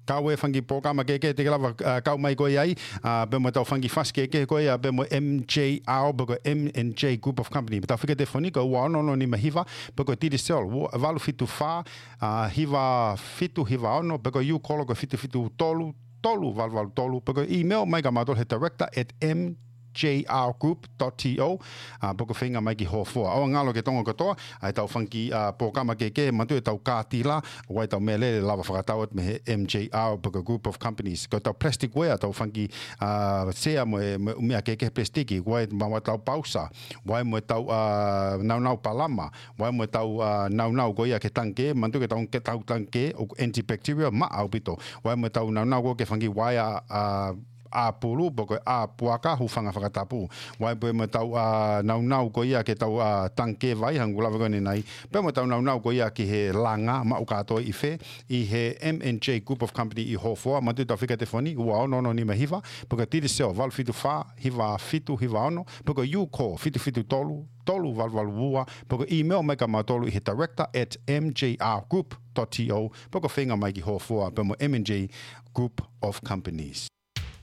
kau e whangi pōkama ke te lawa kau mai koe ai, pe mo tau whangi whaske ke koe, pe mo MJR, pe M&J Group of Company. Pe tau whika te whaniko, ua ono ni mahiwa, pe koe tiri sel, walu fitu wha, hiwa fitu hiwa ono, pe koe you kolo koe fitu tolu, walu tolu, pe koe email mai ka mātol he director@mjrgroup.to, pe koe whinga mai ki hōwhua. Awa ngalo ke tonga katoa, ai tau whangi pōkama ke, matu e tau kātila, wai tau mea lele lawa whakatau me he MJR, pe koe Group of Companies. Ko tau plasticware, tau whangi sea mo mea ke plastiki, wai mawa tau pausa, wai mo tau nau palama, wai mo tau nau goia ke tanke, mantu ke tau tanke, o antibacterial ma au pito, wai mo tau nau go ke whangi wai a pulu, poko a puaka hu whanga whakatapu. Wai pe mo tau nau ko ia ke tau tanke vai hangula wagone nei. Pe mo tau nau ko ia ki he langa ma o katoa i whe, i he M&J Group of Company i hōwhua, ma tu tau whika te whani, ua ono ni mahiwa, poko tiri seo, val fitu wha, hiwa ono, poko you call, fitu tolu walu ua, poko email mai ka mātolu i he director@mjrgroup.to, poko whinga mai ki hōwhua, pe mo M&J Group of Companies.